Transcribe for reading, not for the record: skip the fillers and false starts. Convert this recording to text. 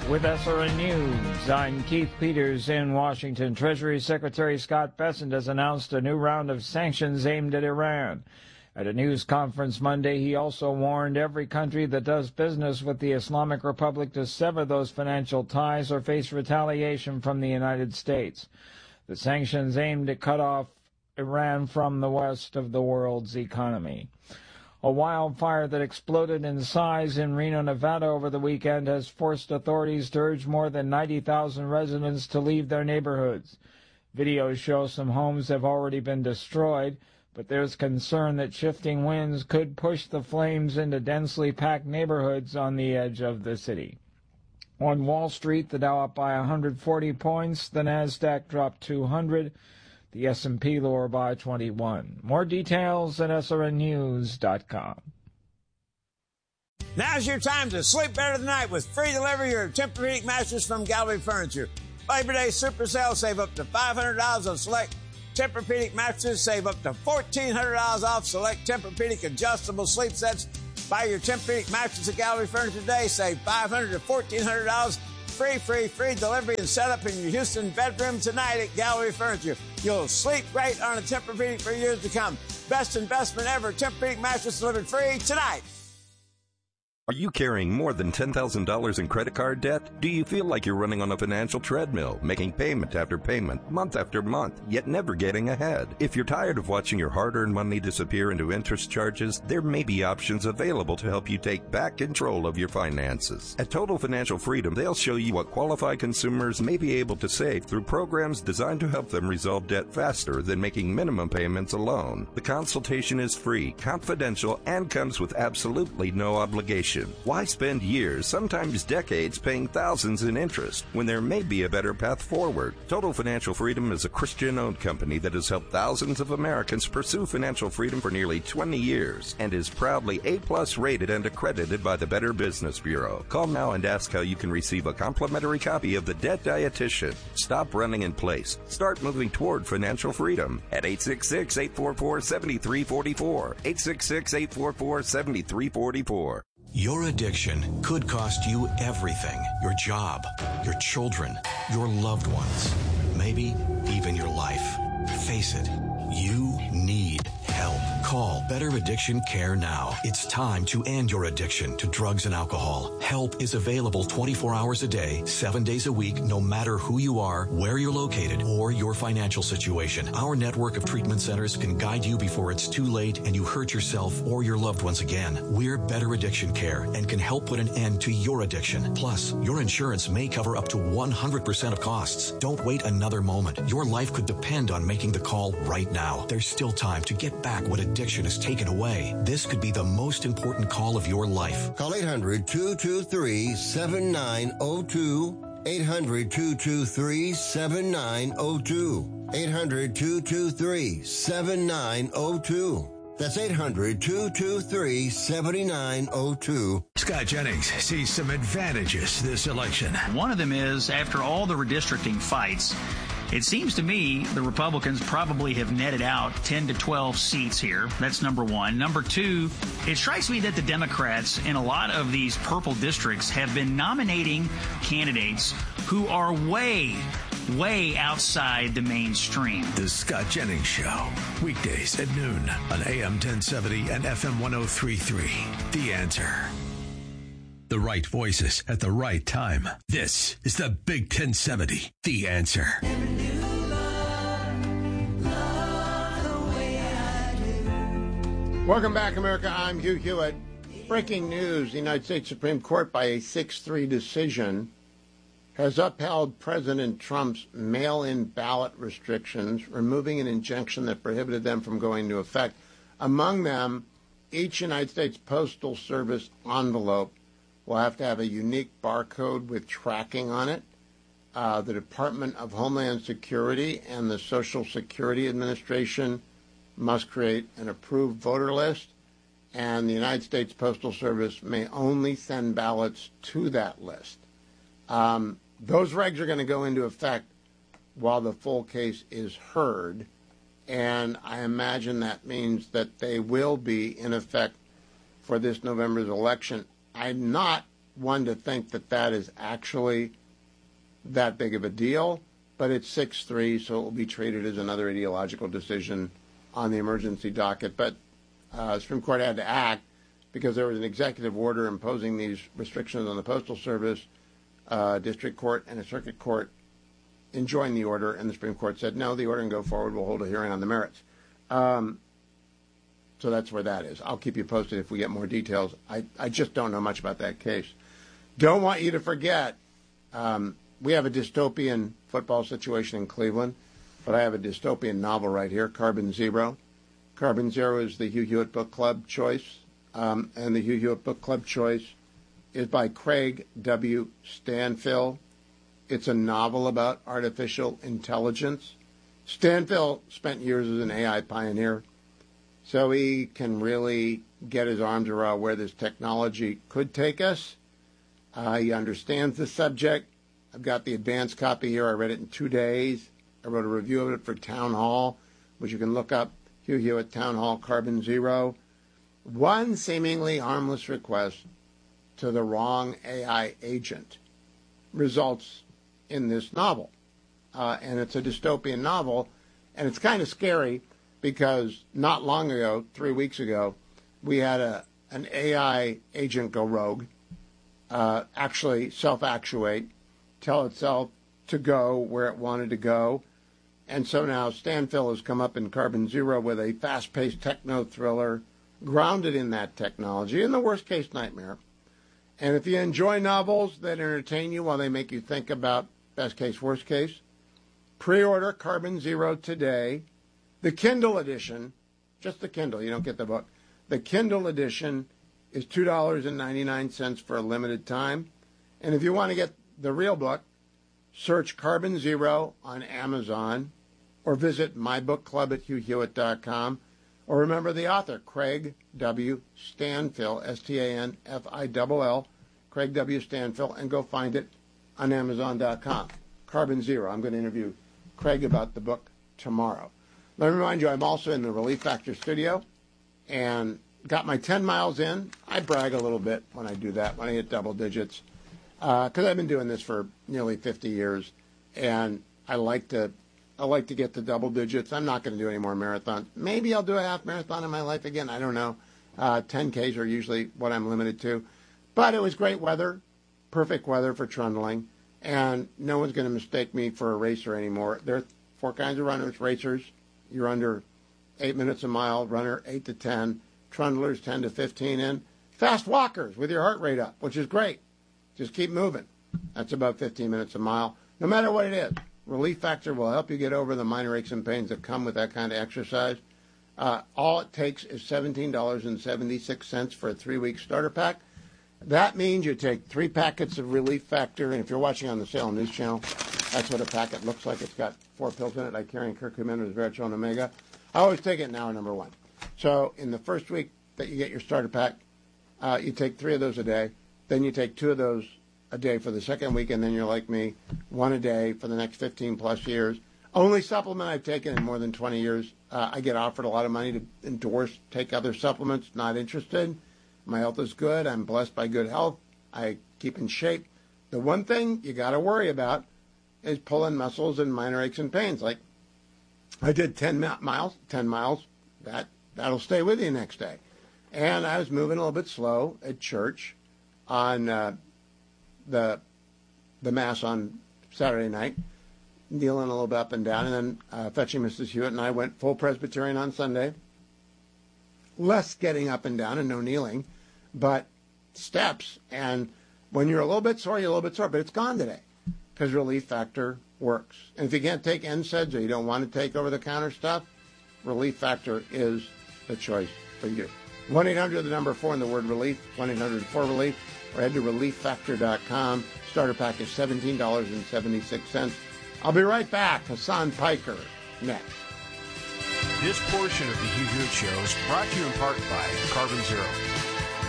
With SRN News, I'm Keith Peters in Washington. Treasury Secretary Scott Bessent has announced a new round of sanctions aimed at Iran. At a news conference Monday, he also warned every country that does business with the Islamic Republic to sever those financial ties or face retaliation from the United States. The sanctions aim to cut off Iran from the rest of the world's economy. A wildfire that exploded in size in Reno, Nevada over the weekend has forced authorities to urge more than 90,000 residents to leave their neighborhoods. Videos show some homes have already been destroyed, but there's concern that shifting winds could push the flames into densely packed neighborhoods on the edge of the city. On Wall Street, the Dow up by 140 points, the Nasdaq dropped 200, the S&P lower by 21. More details at srnnews.com. Now's your time to sleep better tonight with free delivery of Tempur-Pedic mattress from Gallery Furniture. Labor Day super sale, save up to $500 on select Tempur-Pedic mattresses, save up to $1,400 off select Tempur-Pedic adjustable sleep sets. Buy your Tempur-Pedic mattress at Gallery Furniture today, save $500 to $1,400. Free delivery and setup in your Houston bedroom tonight at Gallery Furniture. You'll sleep great on a Tempur-Pedic for years to come. Best investment ever. Tempur-Pedic mattress delivered free tonight. Are you carrying more than $10,000 in credit card debt? Do you feel like you're running on a financial treadmill, making payment after payment, month after month, yet never getting ahead? If you're tired of watching your hard-earned money disappear into interest charges, there may be options available to help you take back control of your finances. At Total Financial Freedom, they'll show you what qualified consumers may be able to save through programs designed to help them resolve debt faster than making minimum payments alone. The consultation is free, confidential, and comes with absolutely no obligation. Why spend years, sometimes decades, paying thousands in interest when there may be a better path forward? Total Financial Freedom is a Christian-owned company that has helped thousands of Americans pursue financial freedom for nearly 20 years and is proudly A+ rated and accredited by the Better Business Bureau. Call now and ask how you can receive a complimentary copy of The Debt Dietitian. Stop running in place. Start moving toward financial freedom at 866-844-7344. 866-844-7344. Your addiction could cost you everything. Your job, your children, your loved ones, maybe even your life. Face it, you need help. Call Better Addiction Care now. It's time to end your addiction to drugs and alcohol. Help is available 24 hours a day, 7 days a week, no matter who you are, where you're located, or your financial situation. Our network of treatment centers can guide you before it's too late and you hurt yourself or your loved ones again. We're Better Addiction Care and can help put an end to your addiction. Plus, your insurance may cover up to 100% of costs. Don't wait another moment. Your life could depend on making the call right now. There's still time to get back what addiction has taken away. This could be the most important call of your life. Call 800-223-7902. 800-223-7902. 800-223-7902. That's 800-223-7902. Scott Jennings sees some advantages this election. One of them is, after all the redistricting fights, it seems to me the Republicans probably have netted out 10 to 12 seats here. That's number one. Number two, it strikes me that the Democrats in a lot of these purple districts have been nominating candidates who are way outside the mainstream. The Scott Jennings Show, weekdays at noon on AM 1070 and FM 103.3. The Answer. The right voices at the right time. This is the Big 1070. The Answer. Welcome back, America. I'm Hugh Hewitt. Breaking news. The United States Supreme Court, by a 6-3 decision, has upheld President Trump's mail-in ballot restrictions, removing an injunction that prohibited them from going into effect. Among them, each United States Postal Service envelope will have to have a unique barcode with tracking on it. The Department of Homeland Security and the Social Security Administration must create an approved voter list, and the United States Postal Service may only send ballots to that list. Those regs are going to go into effect while the full case is heard, and I imagine that means that they will be in effect for this November's election. I'm not one to think that that is actually that big of a deal, but it's 6-3, so it will be treated as another ideological decision on the emergency docket. But the Supreme Court had to act because there was an executive order imposing these restrictions on the Postal Service. District Court and a Circuit Court enjoined the order, and the Supreme Court said, no, the order can go forward. We'll hold a hearing on the merits. So that's where that is. I'll keep you posted if we get more details. I just don't know much about that case. Don't want you to forget, we have a dystopian football situation in Cleveland, but I have a dystopian novel right here, Carbon Zero. Carbon Zero is the Hugh Hewitt Book Club choice, and the Hugh Hewitt Book Club choice is by Craig W. Stanfill. It's a novel about artificial intelligence. Stanfill spent years as an AI pioneer, so he can really get his arms around where this technology could take us. He understands the subject. I've got the advanced copy here. I read it in 2 days. I wrote a review of it for Town Hall, which you can look up, Hugh Hewitt Town Hall, Carbon Zero. One seemingly harmless request to the wrong AI agent results in this novel. And it's a dystopian novel, and it's kind of scary because not long ago, 3 weeks ago, we had an AI agent go rogue, actually self-actuate, tell itself to go where it wanted to go. And so now Stanfill has come up in Carbon Zero with a fast-paced techno-thriller grounded in that technology, in the worst-case nightmare. And if you enjoy novels that entertain you while they make you think about best case, worst case, pre-order Carbon Zero today. The Kindle edition, just the Kindle, you don't get the book. The Kindle edition is $2.99 for a limited time. And if you want to get the real book, search Carbon Zero on Amazon or visit mybookclub at hughhewitt.com. Or remember the author, Craig W. Stanfill, Stanfill, Craig W. Stanfill, and go find it on Amazon.com. Carbon Zero. I'm going to interview Craig about the book tomorrow. Let me remind you, I'm also in the Relief Factor studio and got my 10 miles in. I brag a little bit when I do that, when I hit double digits, because I've been doing this for nearly 50 years, and I like to get to double digits. I'm not going to do any more marathons. Maybe I'll do a half marathon in my life again. I don't know. 10Ks are usually what I'm limited to. But it was great weather, perfect weather for trundling, and no one's going to mistake me for a racer anymore. There are 4 kinds of runners. Racers, you're under 8 minutes a mile. Runner, 8 to 10. Trundlers, 10 to 15. And fast walkers with your heart rate up, which is great. Just keep moving. That's about 15 minutes a mile, no matter what it is. Relief Factor will help you get over the minor aches and pains that come with that kind of exercise. All it takes is $17.76 for a 3-week starter pack. That means you take 3 packets of Relief Factor, and if you're watching on the Salem News Channel, that's what a packet looks like. It's got 4 pills in it. I carry curcumin, resveratrol, and omega. I always take it now, number 1. So in the first week that you get your starter pack, you take 3 of those a day. Then you take 2 of those a day for the second week, and then you're like me, 1 a day for the next 15-plus years. Only supplement I've taken in more than 20 years. I get offered a lot of money to endorse, take other supplements. Not interested. My health is good. I'm blessed by good health. I keep in shape. The one thing you got to worry about is pulling muscles and minor aches and pains. Like I did 10 miles. That'll stay with you next day. And I was moving a little bit slow at church on the Mass on Saturday night, kneeling a little bit up and down, and then fetching Mrs. Hewitt and I went full Presbyterian on Sunday. Less getting up and down and no kneeling, but steps. And when you're a little bit sore, you're a little bit sore, but it's gone today because Relief Factor works. And if you can't take NSAIDs or you don't want to take over-the-counter stuff, Relief Factor is the choice for you. 1-800, the number 4 and the word relief, 1-800-4RELIEF, or head to relieffactor.com. Starter pack is $17.76. I'll be right back. Hassan Piker next. This portion of the Hugh Hewitt Show is brought to you in part by Carbon Zero.